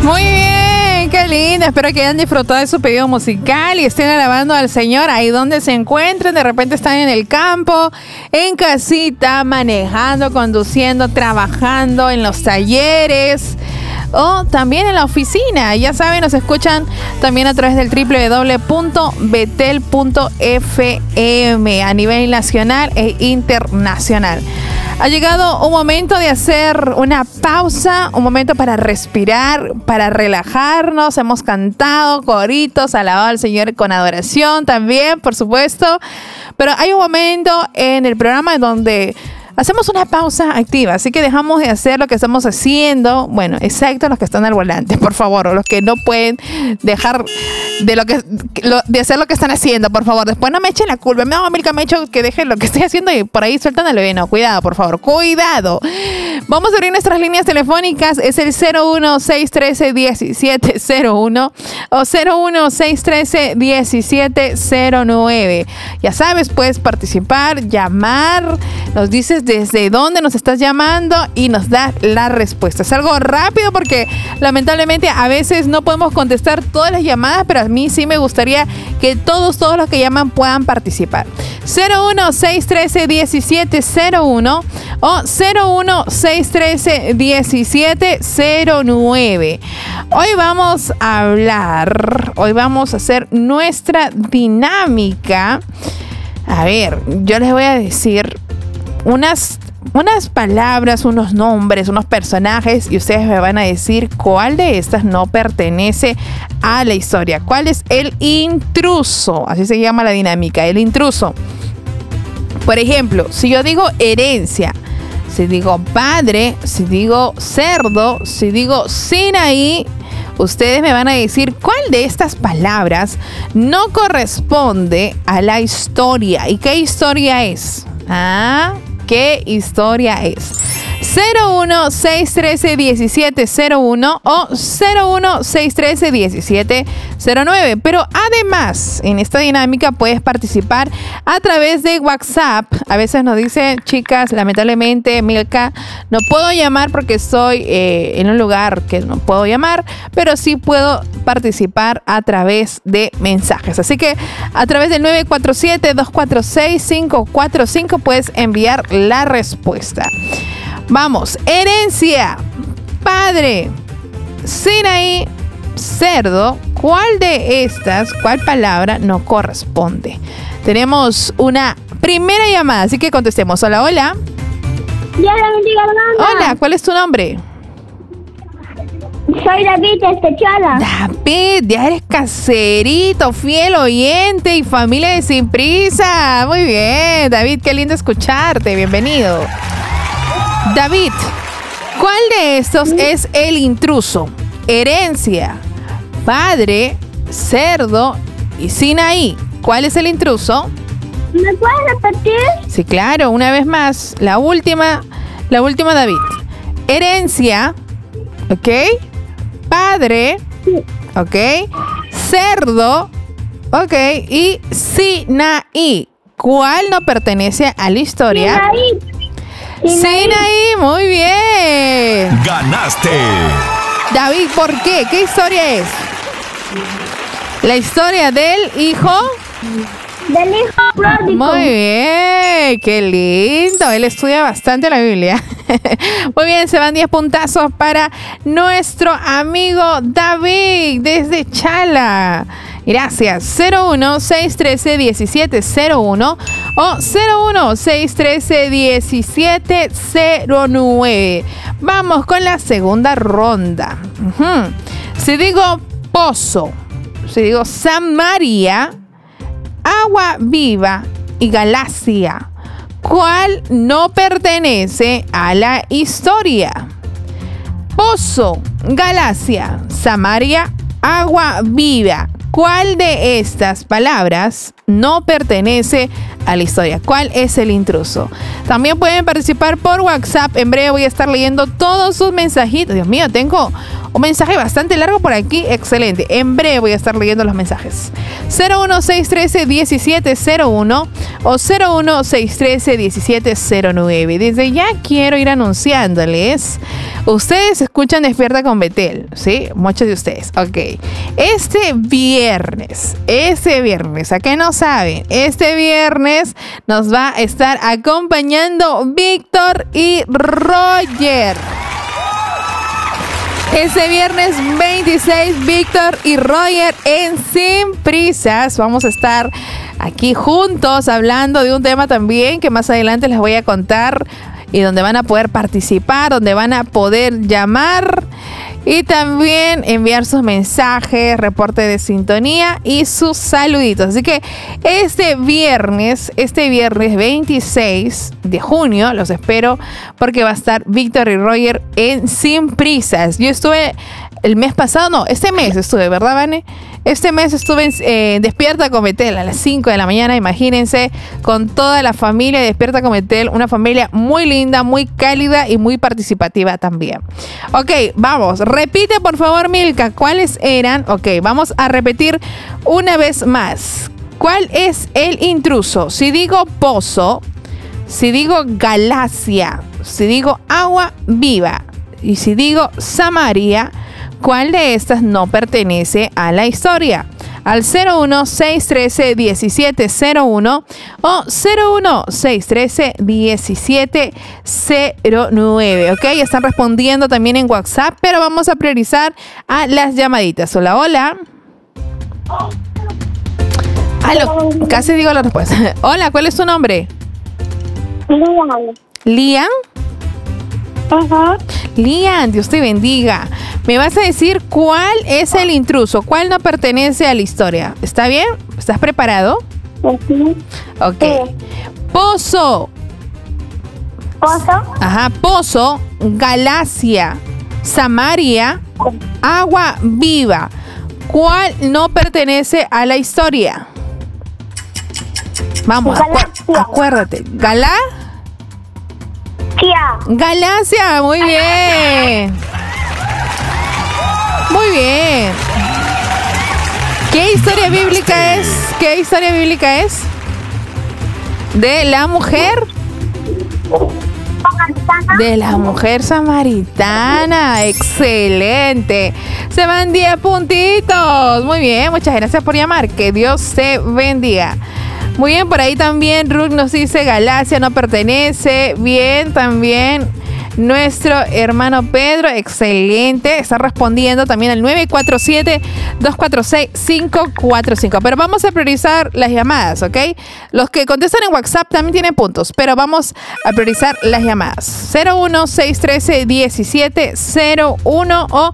Muy bien, qué lindo. Espero que hayan disfrutado de su pedido musical y estén alabando al Señor ahí donde se encuentren. De repente están en el campo, en casita, manejando, conduciendo, trabajando en los talleres o también en la oficina. Ya saben, nos escuchan también a través del www.betel.fm a nivel nacional e internacional. Ha llegado un momento de hacer una pausa, un momento para respirar, para relajarnos. Hemos cantado coritos, alabado al Señor con adoración también, por supuesto. Pero hay un momento en el programa donde hacemos una pausa activa, así que dejamos de hacer lo que estamos haciendo. Bueno, excepto los que están al volante, por favor, o los que no pueden dejar de hacer lo que están haciendo, por favor. Después no me echen la culpa. No, Milka, me he hecho que dejen lo que estoy haciendo y por ahí sueltan el bebé. No, cuidado, por favor, cuidado. Vamos a abrir nuestras líneas telefónicas. Es el 01-613-1701 o 01-613-1709. Ya sabes, puedes participar, llamar, nos dices desde dónde nos estás llamando y nos das la respuesta. Es algo rápido porque lamentablemente a veces no podemos contestar todas las llamadas, pero a mí sí me gustaría que todos los que llaman puedan participar. 01-613-1701 o 01-613-1709. Hoy vamos a hacer nuestra dinámica. A ver, yo les voy a decir unas palabras, unos nombres, unos personajes y ustedes me van a decir cuál de estas no pertenece a la historia. ¿Cuál es el intruso? Así se llama la dinámica, el intruso. Por ejemplo, si yo digo herencia, si digo padre, si digo cerdo, si digo Sinaí, ustedes me van a decir cuál de estas palabras no corresponde a la historia. ¿Y qué historia es? ¿Qué historia es? 01-613-1701 o 01-613-1709. Pero además, en esta dinámica puedes participar a través de WhatsApp. A veces nos dicen, chicas, lamentablemente, Milka, no puedo llamar porque estoy en un lugar que no puedo llamar, pero sí puedo participar a través de mensajes. Así que a través del 947-246-545 puedes enviar la respuesta. Vamos, herencia, padre, Sinaí, cerdo. ¿Cuál de estas, cuál palabra no corresponde? Tenemos una primera llamada, así que contestemos. Hola, hola. Dios la bendiga, hermana. Hola, ¿cuál es tu nombre? Soy David, de Chala. David, ya eres caserito, fiel oyente y familia de Sin Prisa. Muy bien, David, qué lindo escucharte. Bienvenido. David, ¿cuál de estos es el intruso? Herencia, padre, cerdo y Sinaí. ¿Cuál es el intruso? ¿Me puedes repetir? Sí, claro, una vez más. La última, David. Herencia, ¿ok? Padre, ¿ok? Cerdo, ¿ok? Y Sinaí. ¿Cuál no pertenece a la historia? Sinaí, muy bien. ¡Ganaste! David, ¿por qué? ¿Qué historia es? La historia del hijo. Del hijo pródigo. Muy bien, qué lindo. Él estudia bastante la Biblia. Muy bien, se van 10 puntazos para nuestro amigo David desde Chala. Gracias. 01-613-1701 o 01-613-1709. Vamos con la segunda ronda. Si digo pozo, si digo Samaria, agua viva y galaxia, ¿cuál no pertenece a la historia? Pozo, galaxia, Samaria, agua viva. ¿Cuál de estas palabras no pertenece a la historia. ¿Cuál es el intruso? También pueden participar por WhatsApp. En breve voy a estar leyendo todos sus mensajitos. Dios mío, tengo un mensaje bastante largo por aquí. Excelente. En breve voy a estar leyendo los mensajes. 01613-1701 o 01613-1709. Desde ya quiero ir anunciándoles. Ustedes escuchan Despierta con Betel, ¿sí? Muchos de ustedes. Ok. Este viernes, ¿a qué no saben? Este viernes nos va a estar acompañando Víctor y Roger. Ese viernes 26, Víctor y Roger en Sin Prisas. Vamos a estar aquí juntos hablando de un tema también que más adelante les voy a contar y donde van a poder participar, donde van a poder llamar y también enviar sus mensajes, reporte de sintonía y sus saluditos. Así que este viernes 26 de junio, los espero porque va a estar Víctor y Roger en Sin Prisas. Yo estuve el mes pasado, no, este mes estuve, ¿verdad, Vane? Este mes estuve en Despierta con Betel a las 5 de la mañana, imagínense, con toda la familia de Despierta con Betel, una familia muy linda, muy cálida y muy participativa también. Ok, vamos, repite por favor, Milka, ¿cuáles eran? Ok, vamos a repetir una vez más. ¿Cuál es el intruso? Si digo pozo, si digo galaxia, si digo agua viva y si digo Samaria, ¿cuál de estas no pertenece a la historia? Al 01613-1701 o 01613-1709. Ok, están respondiendo también en WhatsApp, pero vamos a priorizar a las llamaditas. Hola, hola. Aló, casi digo la respuesta. Hola, ¿cuál es tu nombre? Lian. ¿Lian? Ajá. Lian, Dios te bendiga. Me vas a decir cuál es el intruso, cuál no pertenece a la historia. ¿Está bien? ¿Estás preparado? Sí. Ok. Sí. Pozo. ¿Pozo? Ajá, pozo, galaxia, Samaria, agua viva. ¿Cuál no pertenece a la historia? Vamos, Galaxia. acuérdate. Kia. Galaxia, muy bien. Muy bien. ¿Qué historia bíblica es? ¿Qué historia bíblica es? De la mujer. De la mujer samaritana. Excelente. Se van 10 puntitos. Muy bien, muchas gracias por llamar. Que Dios te bendiga. Muy bien, por ahí también Ruth nos dice Galaxia no pertenece. Bien, también nuestro hermano Pedro, excelente, está respondiendo también al 947-246-545. Pero vamos a priorizar las llamadas, ¿ok? Los que contestan en WhatsApp también tienen puntos, pero vamos a priorizar las llamadas. 01613-1701 o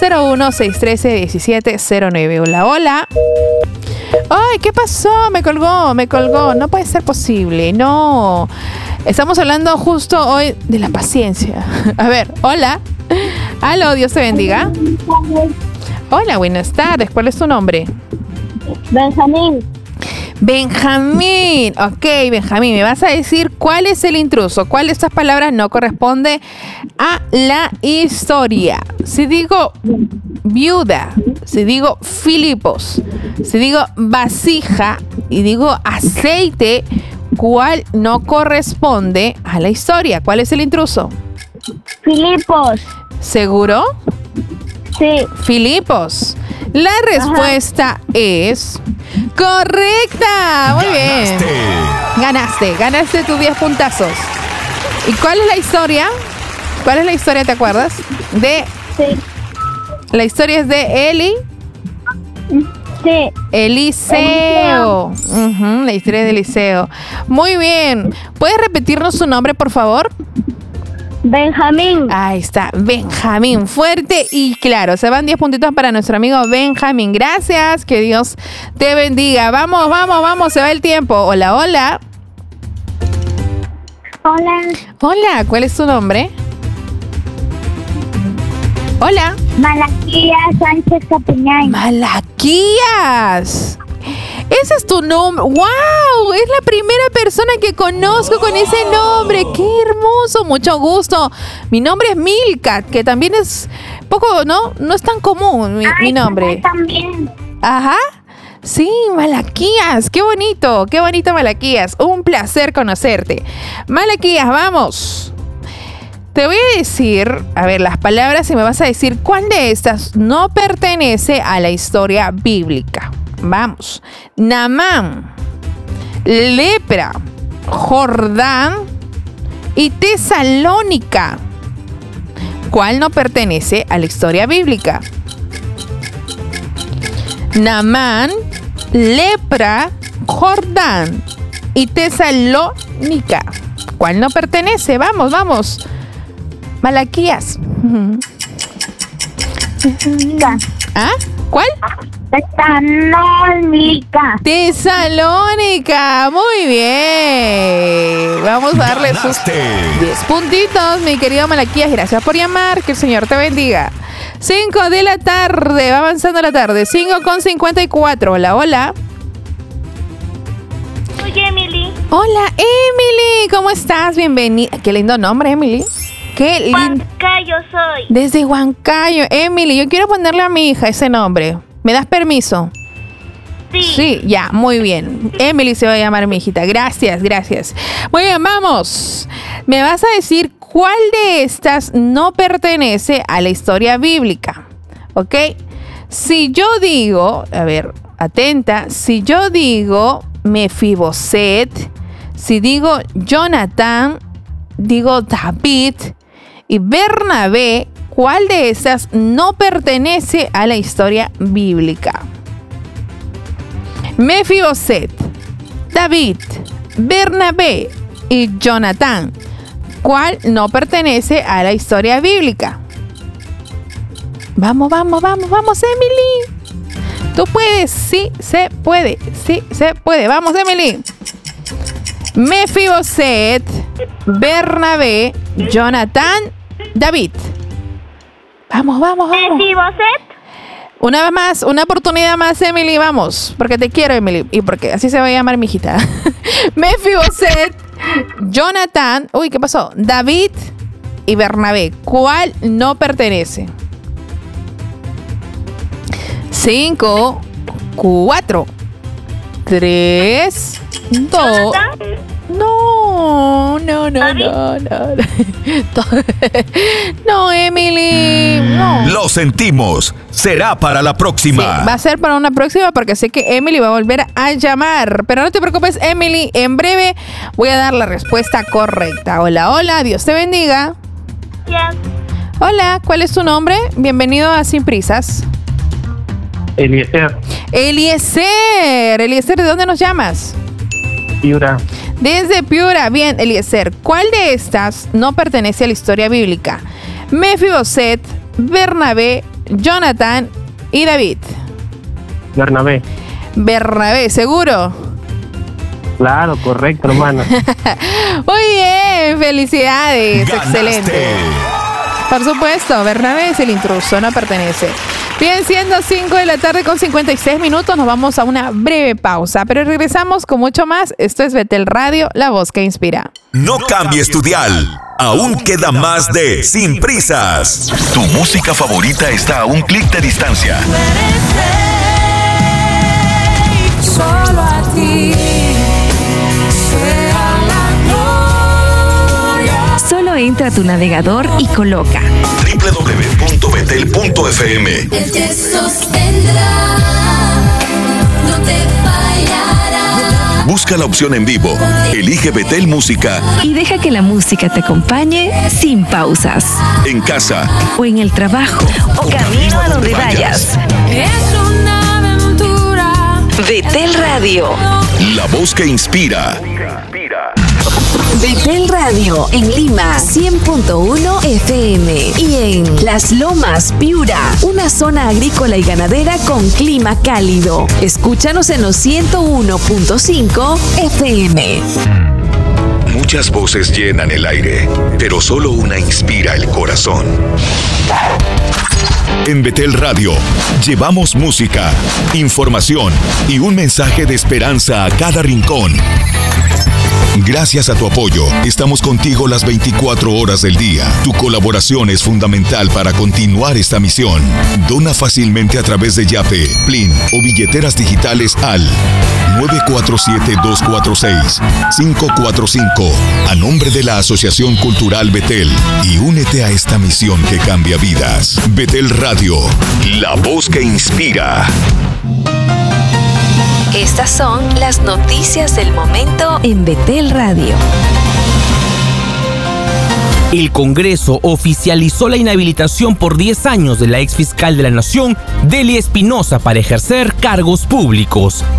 01613-1709. Hola, hola. ¡Ay, qué pasó! Me colgó. No puede ser posible, no. Estamos hablando justo hoy de la paciencia. A ver, hola. Aló, Dios te bendiga. Hola, buenas tardes. ¿Cuál es tu nombre? Benjamín. Benjamín. Ok, Benjamín, me vas a decir cuál es el intruso. ¿Cuál de estas palabras no corresponde a la historia? Si digo viuda, si digo Filipos, si digo vasija y digo aceite, ¿cuál no corresponde a la historia? ¿Cuál es el intruso? Filipos. ¿Seguro? Sí. Filipos. La respuesta es correcta. Muy bien. Ganaste tus 10 puntazos. ¿Y cuál es la historia? ¿Cuál es la historia, te acuerdas? Sí. La historia es de Eli. Sí. Eliseo. La historia de Eliseo. Muy bien. ¿Puedes repetirnos su nombre, por favor? Benjamín. Ahí está, Benjamín. Fuerte y claro. Se van 10 puntitos para nuestro amigo Benjamín. Gracias. Que Dios te bendiga. Vamos. Se va el tiempo. Hola, hola. Hola. Hola, ¿cuál es tu nombre? Hola. Malaquías Sánchez Capiñay. Malaquías. Ese es tu nombre. ¡Wow! Es la primera persona que conozco con ese nombre. ¡Qué hermoso! Mucho gusto. Mi nombre es Milka, que también es poco, ¿no? No es tan común mi nombre. También. Ajá. Sí, Malaquías. Qué bonito Malaquías. Un placer conocerte. Malaquías, vamos. Te voy a decir, a ver, las palabras y me vas a decir cuál de estas no pertenece a la historia bíblica. Vamos. Naamán, lepra, Jordán y Tesalónica. ¿Cuál no pertenece a la historia bíblica? Naamán, lepra, Jordán y Tesalónica. ¿Cuál no pertenece? Vamos, vamos. Malaquías. ¿Ah? ¿Cuál? Tesalónica. Muy bien. Vamos a darle sus 10 puntitos, mi querido Malaquías. Gracias por llamar. Que el Señor te bendiga. 5 de la tarde. Va avanzando la tarde. 5:54. Hola, hola. Soy Emily. Hola, Emily. ¿Cómo estás? Bienvenida. Qué lindo nombre, Emily. Qué lindo. Huancayo soy. Desde Huancayo. Emily, yo quiero ponerle a mi hija ese nombre. ¿Me das permiso? Sí. Sí, ya, muy bien. Emily se va a llamar mi hijita. Gracias, gracias. Muy bien, vamos. Me vas a decir cuál de estas no pertenece a la historia bíblica. ¿Ok? Si yo digo, a ver, atenta. Si yo digo Mefiboset, si digo Jonatán, digo David y Bernabé, ¿cuál de estas no pertenece a la historia bíblica? Mefiboset, David, Bernabé y Jonatán. ¿Cuál no pertenece a la historia bíblica? Vamos, vamos, vamos, vamos, Emily. Tú puedes, sí se puede, sí se puede. Vamos, Emily. Mefiboset, Bernabé, Jonatán, David. Vamos, vamos, vamos. Mefiboset. Una vez más, una oportunidad más, Emily, vamos. Porque te quiero, Emily. Y porque así se va a llamar mi hijita. Mefiboset, Jonatán. Uy, ¿qué pasó? David y Bernabé. ¿Cuál no pertenece? 5, 4, 3, 2. No. No, Emily. No. Lo sentimos. Será para la próxima. Sí, va a ser para una próxima porque sé que Emily va a volver a llamar. Pero no te preocupes, Emily. En breve voy a dar la respuesta correcta. Hola, hola. Dios te bendiga. Yes. Hola, ¿cuál es tu nombre? Bienvenido a Sin Prisas. Eliezer. Eliezer, ¿de dónde nos llamas? Piura. Desde Piura. Bien, Eliezer, ¿cuál de estas no pertenece a la historia bíblica? Mefiboset, Bernabé, Jonatán y David. Bernabé. Bernabé, ¿seguro? Claro, correcto, hermano. Muy bien, felicidades. ¡Ganaste! Excelente. Por supuesto, Bernabé es el intruso, no pertenece. Bien, siendo 5 de la tarde con 56 minutos, nos vamos a una breve pausa, pero regresamos con mucho más. Esto es Betel Radio, la voz que inspira. No cambies tu dial. Aún queda más de Sin Prisas. Tu música favorita está a un clic de distancia. Solo a ti sea la gloria. Solo entra a tu navegador y coloca www.betel.fm. Él te sostendrá, no te fallará. Busca la opción en vivo. Elige Betel Música y deja que la música te acompañe sin pausas. en casa. O en el trabajo. O camino a donde vayas. Es una aventura. Betel Radio. La voz que inspira. Betel Radio en Lima 100.1 FM y en Las Lomas, Piura, una zona agrícola y ganadera con clima cálido. Escúchanos en los 101.5 FM. Muchas voces llenan el aire, pero solo una inspira el corazón. En Betel Radio, llevamos música, información y un mensaje de esperanza a cada rincón. Gracias a tu apoyo, estamos contigo las 24 horas del día. Tu colaboración es fundamental para continuar esta misión. Dona fácilmente a través de Yape, Plin o billeteras digitales al 947-246-545 a nombre de la Asociación Cultural Betel y únete a esta misión que cambia vidas. Betel Radio, la voz que inspira. Estas son las noticias del momento en Betel Radio. El Congreso oficializó la inhabilitación por 10 años de la exfiscal de la Nación, Delia Espinosa, para ejercer cargos públicos.